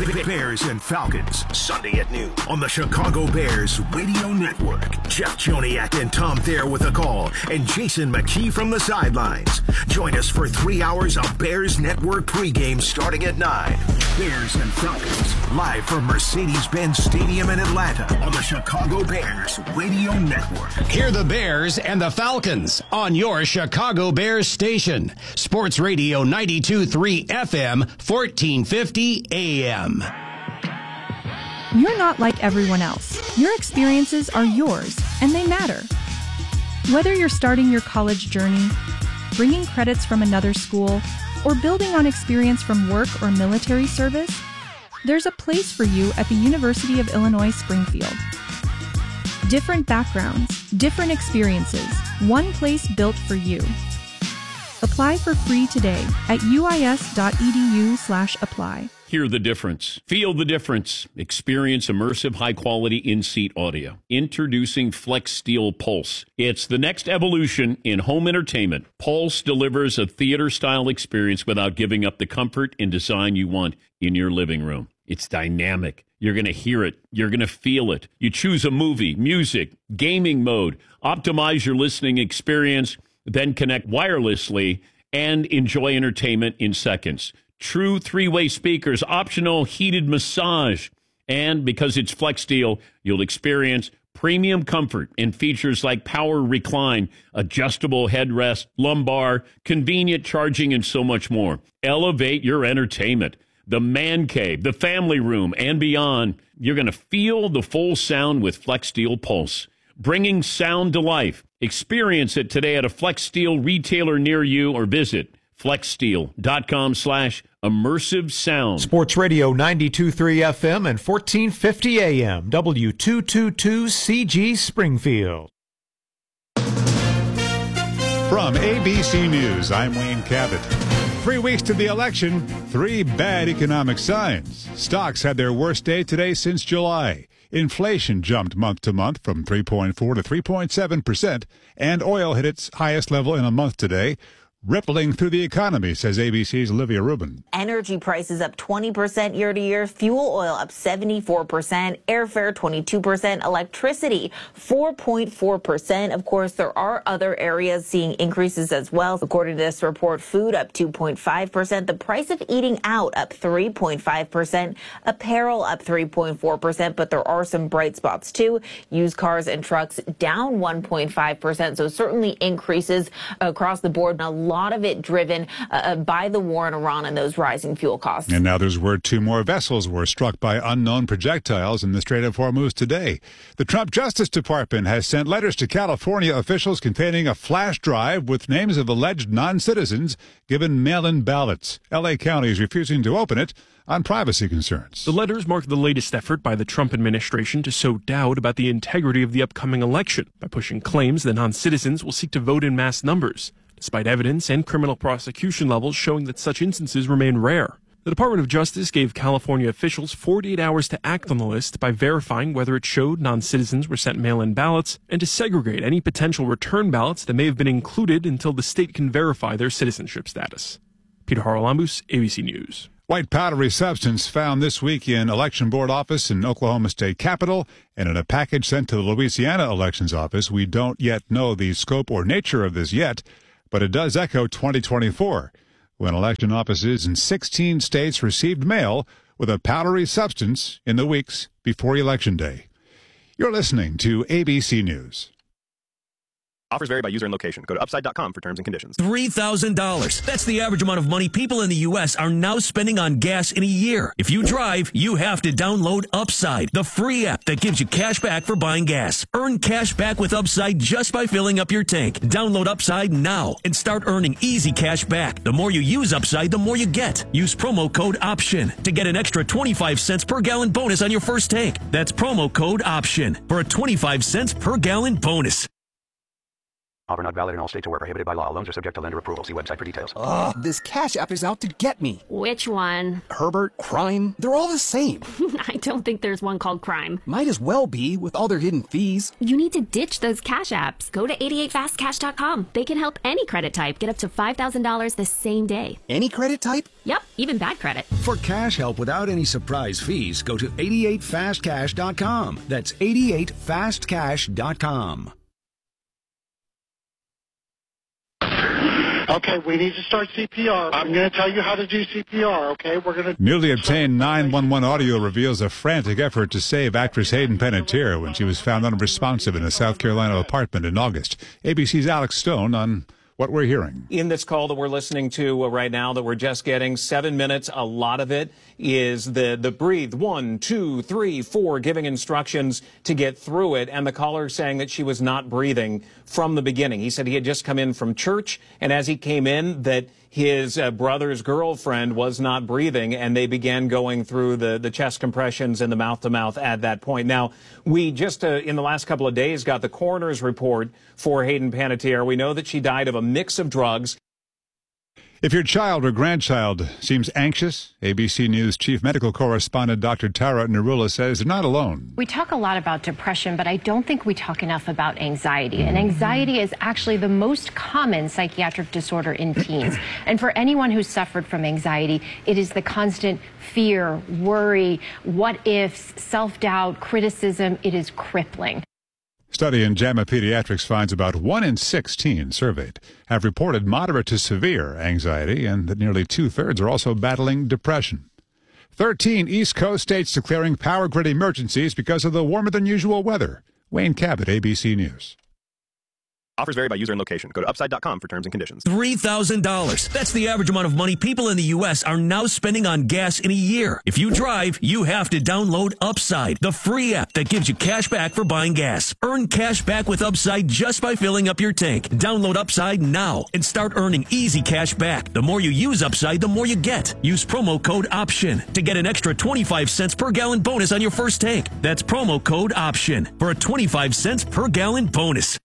Bears and Falcons, Sunday at noon on the Chicago Bears Radio Network. Jeff Joniak and Tom Thayer with a call, and Jason McKee from the sidelines. Join us for 3 hours of Bears Network pregame starting at 9. Bears and Falcons, live from Mercedes-Benz Stadium in Atlanta on the Chicago Bears Radio Network. Hear the Bears and the Falcons on your Chicago Bears station. Sports Radio 92.3 FM, 1450 AM. You're not like everyone else. Your experiences are yours, and they matter. Whether you're starting your college journey, bringing credits from another school, or building on experience from work or military service, there's a place for you at the University of Illinois Springfield. Different backgrounds, different experiences, one place built for you. Apply for free today at uis.edu/apply. Hear the difference. Feel the difference. Experience immersive, high-quality in-seat audio. Introducing Flex Steel Pulse. It's the next evolution in home entertainment. Pulse delivers a theater-style experience without giving up the comfort and design you want in your living room. It's dynamic. You're going to hear it. You're going to feel it. You choose a movie, music, gaming mode. Optimize your listening experience, then connect wirelessly and enjoy entertainment in seconds. True three-way speakers, optional heated massage. And because it's Flex Steel, you'll experience premium comfort and features like power recline, adjustable headrest, lumbar, convenient charging, and so much more. Elevate your entertainment. The man cave, the family room, and beyond. You're going to feel the full sound with Flex Steel Pulse. Bringing sound to life. Experience it today at a Flex Steel retailer near you or visit flexsteel.com/immersive sound. Sports Radio 92.3 FM and 1450 AM, W222CG Springfield. From ABC News, I'm Wayne Cabot. 3 weeks to the election, 3 bad economic signs. Stocks had their worst day today since July. Inflation jumped month to month from 3.4 to 3.7%, and oil hit its highest level in a month today. Rippling through the economy, says ABC's Olivia Rubin. Energy prices up 20% year to year, fuel oil up 74%, airfare 22%, electricity 4.4%. Of course, there are other areas seeing increases as well. According to this report, food up 2.5%, the price of eating out up 3.5%, apparel up 3.4%, but there are some bright spots too. Used cars and trucks down 1.5%, so certainly increases across the board. A lot of it driven by the war in Iran and those rising fuel costs. And now there's word 2 more vessels were struck by unknown projectiles in the Strait of Hormuz today. The Trump Justice Department has sent letters to California officials containing a flash drive with names of alleged non-citizens given mail-in ballots. L.A. County is refusing to open it on privacy concerns. The letters mark the latest effort by the Trump administration to sow doubt about the integrity of the upcoming election by pushing claims that non-citizens will seek to vote in mass numbers, despite evidence and criminal prosecution levels showing that such instances remain rare. The Department of Justice gave California officials 48 hours to act on the list by verifying whether it showed non-citizens were sent mail-in ballots and to segregate any potential return ballots that may have been included until the state can verify their citizenship status. Peter Haralambous, ABC News. White powdery substance found this week in Election Board office in Oklahoma State Capitol and in a package sent to the Louisiana Elections Office. We don't yet know the scope or nature of this yet, but it does echo 2024, when election offices in 16 states received mail with a powdery substance in the weeks before Election Day. You're listening to ABC News. Offers vary by user and location. Go to upside.com for terms and conditions. $3,000. That's the average amount of money people in the U.S. are now spending on gas in a year. If you drive, you have to download Upside, the free app that gives you cash back for buying gas. Earn cash back with Upside just by filling up your tank. Download Upside now and start earning easy cash back. The more you use Upside, the more you get. Use promo code OPTION to get an extra 25 cents per gallon bonus on your first tank. That's promo code OPTION for a 25 cents per gallon bonus. Offer not valid in all states or where prohibited by law. Loans are subject to lender approval. See website for details. Ugh, this Cash App is out to get me. Which one? Herbert, Crime, they're all the same. I don't think there's one called Crime. Might as well be, with all their hidden fees. You need to ditch those Cash Apps. Go to 88fastcash.com. They can help any credit type get up to $5,000 the same day. Any credit type? Yep, even bad credit. For cash help without any surprise fees, go to 88fastcash.com. That's 88fastcash.com. Okay, we need to start CPR. I'm going to tell you how to do CPR, okay? We're going to... Newly obtained 911 audio reveals a frantic effort to save actress Hayden Panettiere when she was found unresponsive in a South Carolina apartment in August. ABC's Alex Stone on what we're hearing. In this call that we're listening to right now that we're just getting, 7 minutes, a lot of it is the breathe, 1, 2, 3, 4, giving instructions to get through it. And the caller saying that she was not breathing from the beginning. He said he had just come in from church, and as he came in, that his brother's girlfriend was not breathing, and they began going through the chest compressions and the mouth-to-mouth at that point. Now, we just, in the last couple of days, got the coroner's report for Hayden Panettiere. We know that she died of a mix of drugs. If your child or grandchild seems anxious, ABC News chief medical correspondent Dr. Tara Narula says they're not alone. We talk a lot about depression, but I don't think we talk enough about anxiety. And anxiety is actually the most common psychiatric disorder in teens. And for anyone who's suffered from anxiety, it is the constant fear, worry, what ifs, self-doubt, criticism. It is crippling. Study in JAMA Pediatrics finds about 1 in 6 teens surveyed have reported moderate to severe anxiety, and that nearly 2/3 are also battling depression. 13 East Coast states declaring power grid emergencies because of the warmer than usual weather. Wayne Cabot, ABC News. Offers vary by user and location. Go to upside.com for terms and conditions. $3,000. That's the average amount of money people in the U.S. are now spending on gas in a year. If you drive, you have to download Upside, the free app that gives you cash back for buying gas. Earn cash back with Upside just by filling up your tank. Download Upside now and start earning easy cash back. The more you use Upside, the more you get. Use promo code OPTION to get an extra 25 cents per gallon bonus on your first tank. That's promo code OPTION for a 25 cents per gallon bonus.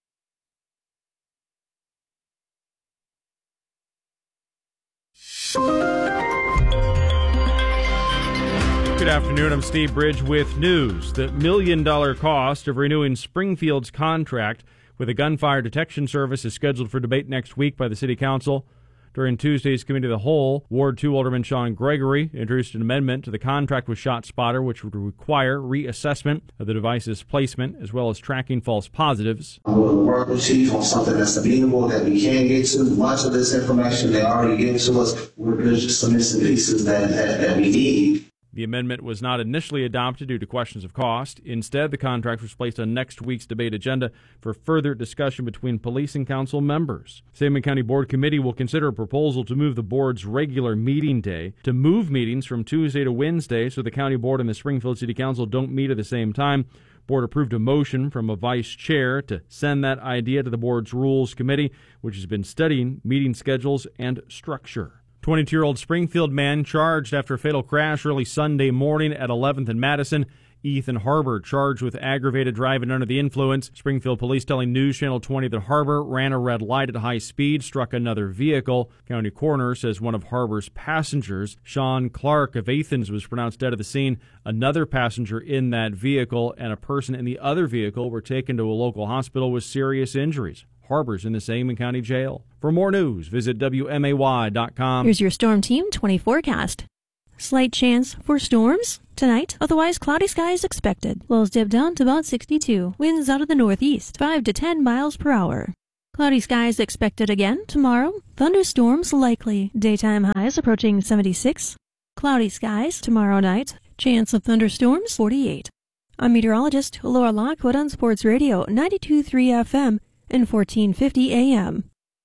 Good afternoon, I'm Steve Bridge with news. The $1 million cost of renewing Springfield's contract with the Gunfire Detection Service is scheduled for debate next week by the City Council. During Tuesday's Committee of the Whole, Ward 2 Alderman Sean Gregory introduced an amendment to the contract with ShotSpotter, which would require reassessment of the device's placement as well as tracking false positives. We'll work with Chief on something that's amenable that we can get to. Much of this information they already give to us. There's just some missing pieces that we need. The amendment was not initially adopted due to questions of cost. Instead, the contract was placed on next week's debate agenda for further discussion between police and council members. Sangamon County Board Committee will consider a proposal to move the board's regular meeting day to move meetings from Tuesday to Wednesday so the county board and the Springfield City Council don't meet at the same time. Board approved a motion from a vice chair to send that idea to the board's Rules Committee, which has been studying meeting schedules and structure. 22-year-old Springfield man charged after a fatal crash early Sunday morning at 11th and Madison. Ethan Harbor charged with aggravated driving under the influence. Springfield police telling News Channel 20 that Harbor ran a red light at high speed, struck another vehicle. County coroner says one of Harbor's passengers, Sean Clark of Athens, was pronounced dead at the scene. Another passenger in that vehicle and a person in the other vehicle were taken to a local hospital with serious injuries. Harbor's in the Sangamon County Jail. For more news, visit WMAY.com. Here's your Storm Team 20 forecast. Slight chance for storms tonight, otherwise cloudy skies expected. Lows dip down to about 62. Winds out of the northeast, 5 to 10 miles per hour. Cloudy skies expected again tomorrow. Thunderstorms likely. Daytime highs approaching 76. Cloudy skies tomorrow night. Chance of thunderstorms 48. I'm meteorologist Laura Lockwood on Sports Radio 92.3 FM and 1450 AM.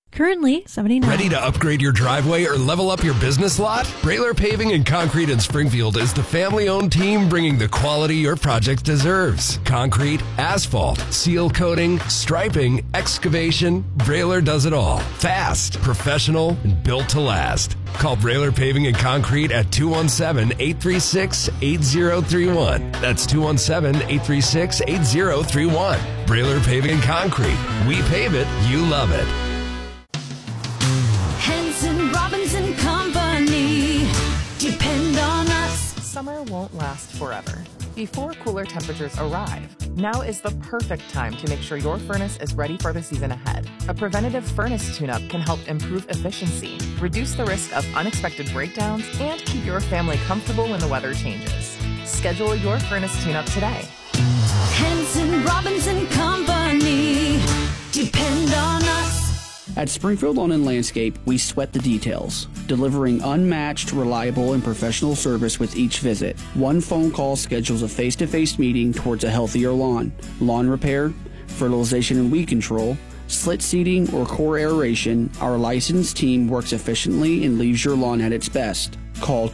Currently, $79. Ready to upgrade your driveway or level up your business lot? Brailer Paving and Concrete in Springfield is the family-owned team bringing the quality your project deserves. Concrete, asphalt, seal coating, striping, excavation, Brailer does it all. Fast, professional, and built to last. Call Brailer Paving and Concrete at 217-836-8031. That's 217-836-8031. Brailer Paving and Concrete. We pave it, you love it. Henson, Robinson Company. Depend on us. Summer won't last forever. Before cooler temperatures arrive, now is the perfect time to make sure your furnace is ready for the season ahead. A preventative furnace tune-up can help improve efficiency, reduce the risk of unexpected breakdowns, and keep your family comfortable when the weather changes. Schedule your furnace tune-up today. Henson, Robinson Company. Depend on us. At Springfield Lawn and Landscape, we sweat the details, delivering unmatched, reliable, and professional service with each visit. One phone call schedules a face-to-face meeting towards a healthier lawn. Lawn repair, fertilization and weed control, slit seeding, or core aeration, our licensed team works efficiently and leaves your lawn at its best. Call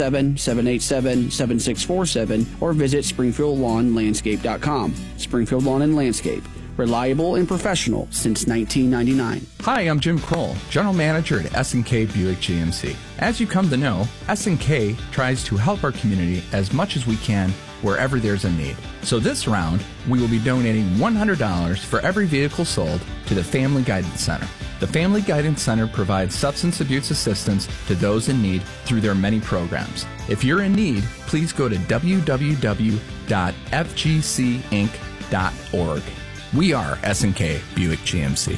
217-787-7647 or visit SpringfieldLawnLandscape.com. Springfield Lawn and Landscape. Reliable and professional since 1999. Hi, I'm Jim Kroll, General Manager at S&K Buick GMC. As you come to know, S&K tries to help our community as much as we can wherever there's a need. So this round, we will be donating $100 for every vehicle sold to the Family Guidance Center. The Family Guidance Center provides substance abuse assistance to those in need through their many programs. If you're in need, please go to www.fgcinc.org. We are S&K Buick GMC.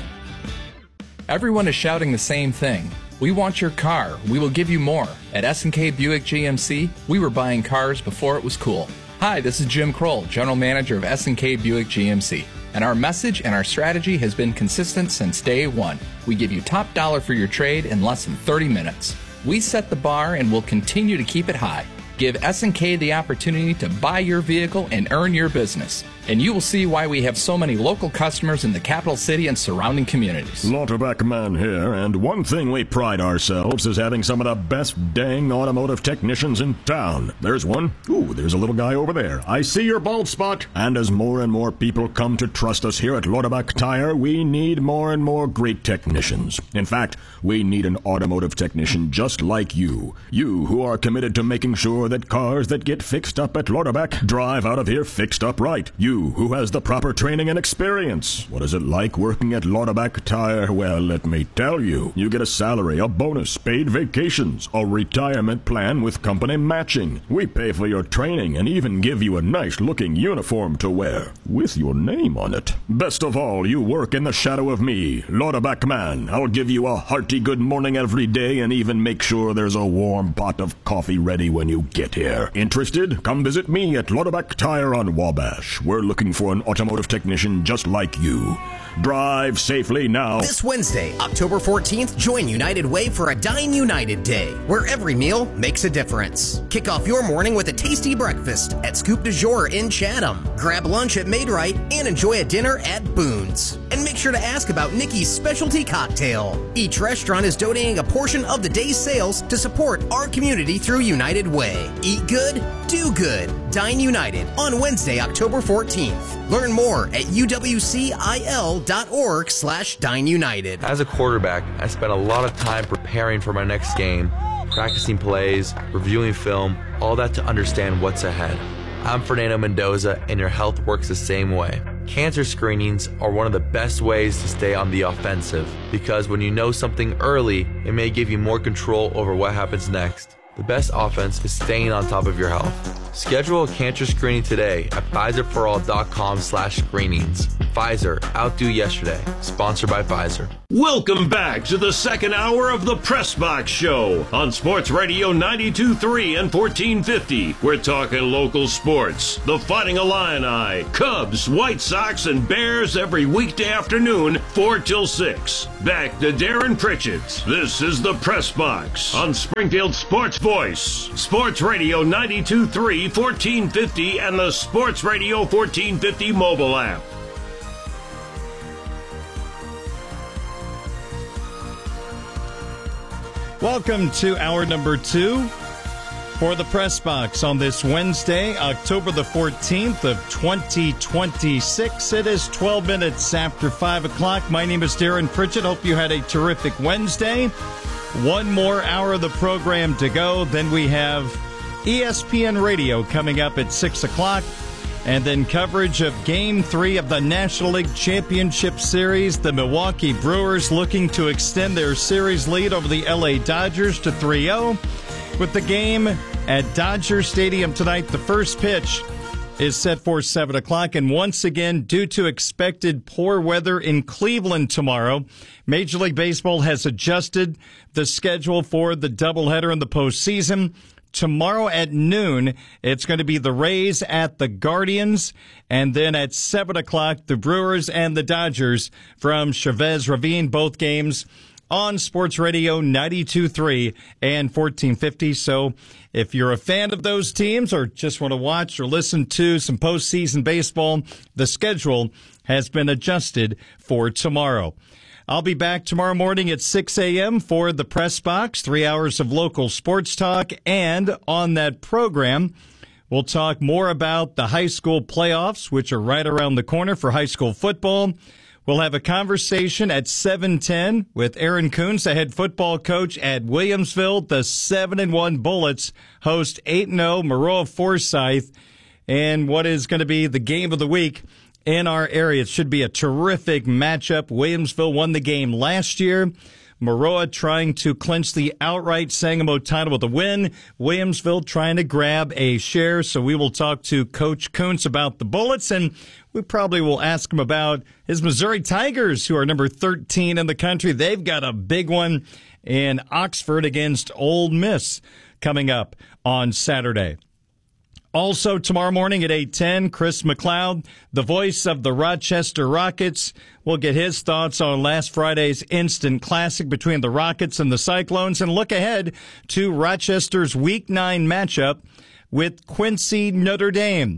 Everyone is shouting the same thing. We want your car. We will give you more. At S&K Buick GMC, we were buying cars before it was cool. Hi, this is Jim Kroll, General Manager of S&K Buick GMC. And our message and our strategy has been consistent since day one. We give you top dollar for your trade in less than 30 minutes. We set the bar and will continue to keep it high. Give S&K the opportunity to buy your vehicle and earn your business. And you will see why we have so many local customers in the capital city and surrounding communities. Lauterbach Man here, and one thing we pride ourselves is having some of the best dang automotive technicians in town. There's one. Ooh, there's a little guy over there. I see your bald spot. And as more and more people come to trust us here at Lauterbach Tire, we need more and more great technicians. In fact, we need an automotive technician just like you. You who are committed to making sure that cars that get fixed up at Lauterbach drive out of here fixed up right. You who has the proper training and experience. What is it like working at Lauterbach Tire? Well, let me tell you. You get a salary, a bonus, paid vacations, a retirement plan with company matching. We pay for your training and even give you a nice-looking uniform to wear with your name on it. Best of all, you work in the shadow of me, Lauterbach Man. I'll give you a hearty good morning every day and even make sure there's a warm pot of coffee ready when you get here. Interested? Come visit me at Lauterbach Tire on Wabash. We're looking for an automotive technician just like you. Drive safely now. This Wednesday, October 14th, join United Way for a Dine United Day, where every meal makes a difference. Kick off your morning with a tasty breakfast at Scoop du Jour in Chatham. Grab lunch at Maid-Rite and enjoy a dinner at Boone's. And make sure to ask about Nikki's specialty cocktail. Each restaurant is donating a portion of the day's sales to support our community through United Way. Eat good, do good. Dine United on Wednesday, October 14th. Learn more at uwcil.org/dineunited. As a quarterback, I spent a lot of time preparing for my next game, practicing plays, reviewing film, all that to understand what's ahead. I'm Fernando Mendoza, and your health works the same way. Cancer screenings are one of the best ways to stay on the offensive, because when you know something early, it may give you more control over what happens next. The best offense is staying on top of your health. Schedule a cancer screening today at PfizerForAll.com/screenings. Pfizer, outdo yesterday. Sponsored by Pfizer. Welcome back to the second hour of the Press Box Show on Sports Radio 92.3 and 1450. We're talking local sports. The Fighting Illini, Cubs, White Sox, and Bears every weekday afternoon, 4 till 6. Back to Darren Pritchett. This is the Press Box on Springfield Sports Voice. Sports Radio 92.3, 1450, and the Sports Radio 1450 mobile app. Welcome to hour number 2 for the Press Box on this Wednesday, October the 14th of 2026. It is 12 minutes after 5 o'clock. My name is Darren Pritchett. Hope you had a terrific Wednesday. One more hour of the program to go. Then we have ESPN Radio coming up at 6 o'clock. And then coverage of Game 3 of the National League Championship Series. The Milwaukee Brewers looking to extend their series lead over the LA Dodgers to 3-0. With the game at Dodger Stadium tonight, the first pitch is set for 7 o'clock. And once again, due to expected poor weather in Cleveland tomorrow, Major League Baseball has adjusted the schedule for the doubleheader in the postseason. Tomorrow at noon, it's going to be the Rays at the Guardians. And then at 7 o'clock, the Brewers and the Dodgers from Chavez Ravine, both games on Sports Radio 92.3 and 1450. So if you're a fan of those teams or just want to watch or listen to some postseason baseball, the schedule has been adjusted for tomorrow. I'll be back tomorrow morning at 6 a.m. for the Press Box, 3 hours of local sports talk. And on that program, we'll talk more about the high school playoffs, which are right around the corner for high school football. We'll have a conversation at 7:10 with Aaron Coons, the head football coach at Williamsville. The 7-1 Bullets host 8-0 Maroa Forsyth, and what is going to be the game of the week in our area. It should be a terrific matchup. Williamsville won the game last year. Maroa trying to clinch the outright Sangamo title with a win. Williamsville trying to grab a share. So we will talk to Coach Kuntz about the Bullets, and we probably will ask him about his Missouri Tigers, who are number 13 in the country. They've got a big one in Oxford against Ole Miss coming up on Saturday. Also, tomorrow morning at 8:10, Chris McLeod, the voice of the Rochester Rockets, will get his thoughts on last Friday's instant classic between the Rockets and the Cyclones and look ahead to Rochester's Week 9 matchup with Quincy Notre Dame.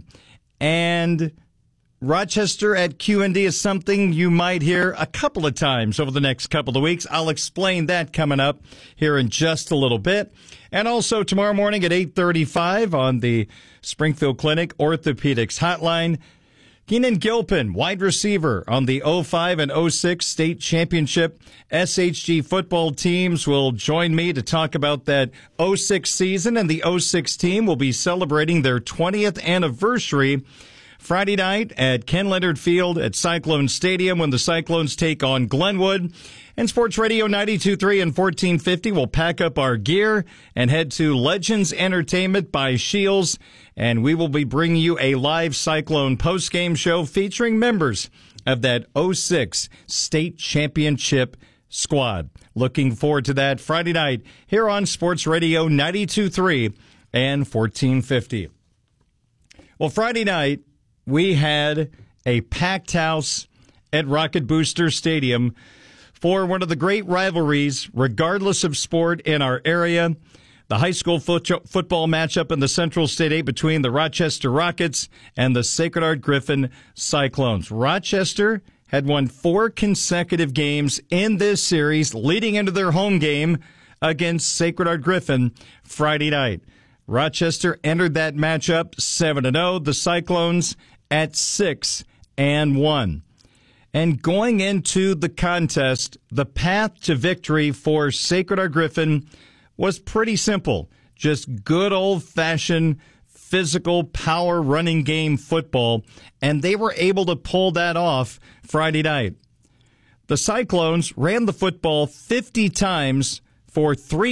And Rochester at QND is something you might hear a couple of times over the next couple of weeks. I'll explain that coming up here in just a little bit. And also tomorrow morning at 8:35 on the Springfield Clinic Orthopedics Hotline, Keenan Gilpin, wide receiver on the 05 and 06 state championship SHG football teams, will join me to talk about that 06 season. And the 06 team will be celebrating their 20th anniversary Friday night at Ken Leonard Field at Cyclone Stadium when the Cyclones take on Glenwood. And Sports Radio 92.3 and 1450 will pack up our gear and head to Legends Entertainment by Shields. And we will be bringing you a live Cyclone postgame show featuring members of that 06 state championship squad. Looking forward to that Friday night here on Sports Radio 92.3 and 1450. Well, Friday night, we had a packed house at Rocket Booster Stadium for one of the great rivalries, regardless of sport, in our area. The high school football matchup in the Central State 8 between the Rochester Rockets and the Sacred Heart Griffin Cyclones. Rochester had won 4 consecutive games in this series, leading into their home game against Sacred Heart Griffin Friday night. Rochester entered that matchup 7-0. The Cyclones at 6-1. And going into the contest, the path to victory for Sacred Heart Griffin was pretty simple. Just good old-fashioned physical power running game football, and they were able to pull that off Friday night. The Cyclones ran the football 50 times for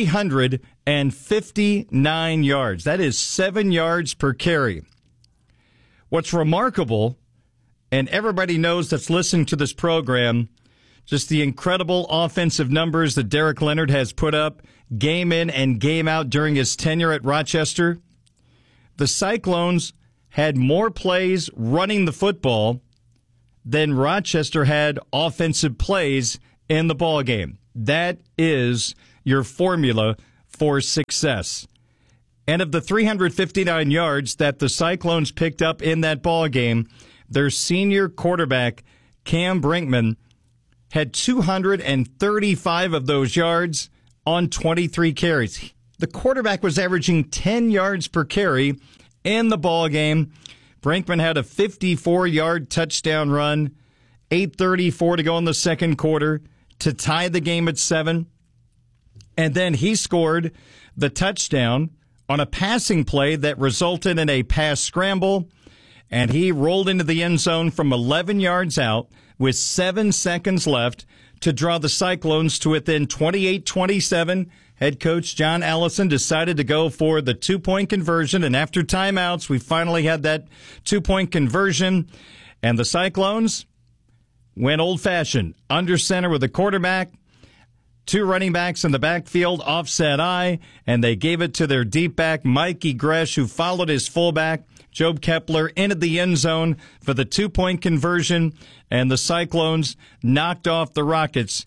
359 yards. That is 7 yards per carry. What's remarkable, and everybody knows that's listening to this program, just the incredible offensive numbers that Derek Leonard has put up game in and game out during his tenure at Rochester. The Cyclones had more plays running the football than Rochester had offensive plays in the ballgame. That is your formula for success. And of the 359 yards that the Cyclones picked up in that ballgame, their senior quarterback, Cam Brinkman, had 235 of those yards on 23 carries. The quarterback was averaging 10 yards per carry in the ball game. Brinkman had a 54-yard touchdown run, 8:34 to go in the second quarter to tie the game at 7. And then he scored the touchdown on a passing play that resulted in a pass scramble, and he rolled into the end zone from 11 yards out with 7 seconds left to draw the Cyclones to within 28-27. Head coach John Allison decided to go for the 2-point conversion, and after timeouts, we finally had that 2-point conversion, and the Cyclones went old-fashioned, under center with the quarterback, 2 running backs in the backfield, offset eye, and they gave it to their deep back, Mikey Gresh, who followed his fullback, Job Kepler, into the end zone for the 2-point conversion, and the Cyclones knocked off the Rockets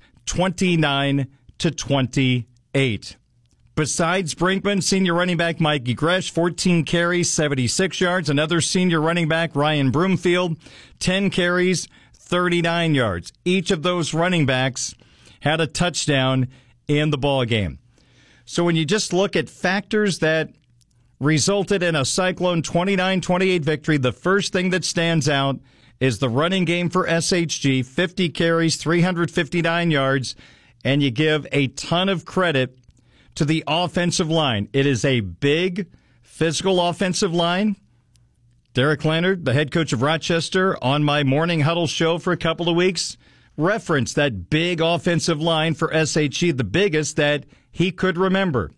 29-28. Besides Brinkman, senior running back Mikey Gresh, 14 carries, 76 yards. Another senior running back, Ryan Broomfield, 10 carries, 39 yards. Each of those running backs had a touchdown in the ball game. So when you just look at factors that resulted in a Cyclone 29-28 victory, the first thing that stands out is the running game for SHG, 50 carries, 359 yards, and you give a ton of credit to the offensive line. It is a big, physical offensive line. Derek Leonard, the head coach of Rochester, on my Morning Huddle show for a couple of weeks, referenced that big offensive line for SHG, the biggest that he could remember.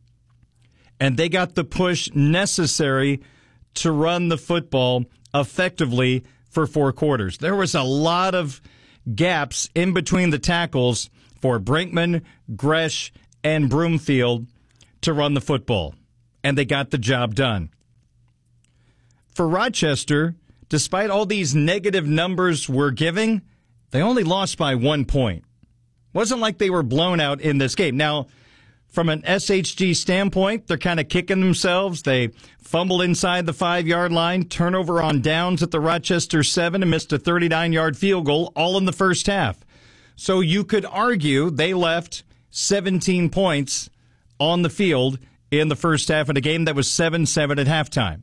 And they got the push necessary to run the football effectively for 4 quarters. There was a lot of gaps in between the tackles for Brinkman, Gresh, and Broomfield to run the football, and they got the job done. For Rochester, despite all these negative numbers we're giving, they only lost by 1 point. Wasn't like they were blown out in this game. Now, from an SHG standpoint, they're kind of kicking themselves. They fumbled inside the 5-yard line, turnover on downs at the Rochester 7, and missed a 39-yard field goal, all in the first half. So you could argue they left 17 points on the field in the first half in a game that was 7-7 at halftime.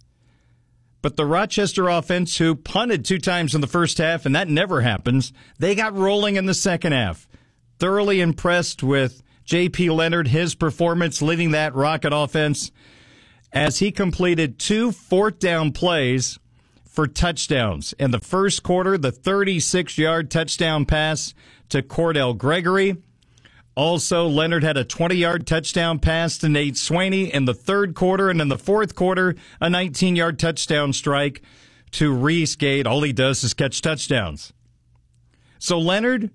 But the Rochester offense, who punted 2 times in the first half, and that never happens, they got rolling in the second half. Thoroughly impressed with J.P. Leonard, his performance leading that Rocket offense as he completed 2 fourth-down plays for touchdowns. In the first quarter, the 36-yard touchdown pass to Cordell Gregory. Also, Leonard had a 20-yard touchdown pass to Nate Swaney in the third quarter, and in the fourth quarter, a 19-yard touchdown strike to Reese Gate. All he does is catch touchdowns. So Leonard,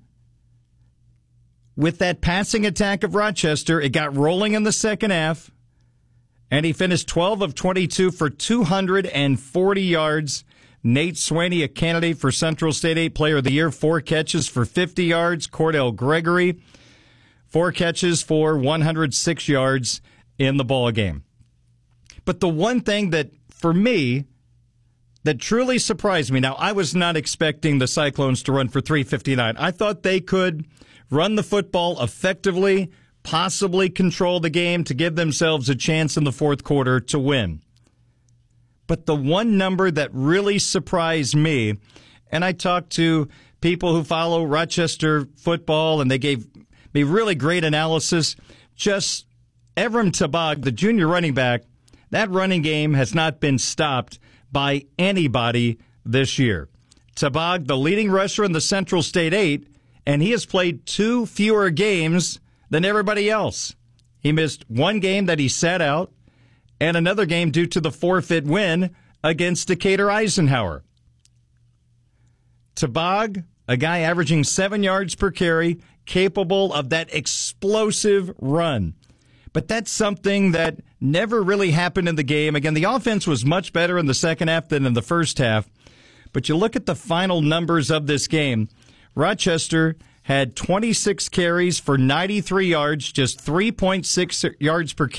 with that passing attack of Rochester, it got rolling in the second half, and he finished 12 of 22 for 240 yards. Nate Swaney, a candidate for Central State 8 Player of the Year, 4 catches for 50 yards. Cordell Gregory, 4 catches for 106 yards in the ball game. But the one thing that, for me, that truly surprised me, now I was not expecting the Cyclones to run for 359. I thought they could run the football effectively, possibly control the game to give themselves a chance in the fourth quarter to win. But the one number that really surprised me, and I talked to people who follow Rochester football, and they gave me really great analysis. Just Evram Tabag, the junior running back, that running game has not been stopped by anybody this year. Tabag, the leading rusher in the Central State 8, and he has played 2 fewer games than everybody else. He missed 1 game that he sat out, and another game due to the forfeit win against Decatur Eisenhower. Tabag, a guy averaging 7 yards per carry, capable of that explosive run. But that's something that never really happened in the game. Again, the offense was much better in the second half than in the first half. But you look at the final numbers of this game, Rochester had 26 carries for 93 yards, just 3.6 yards per carry.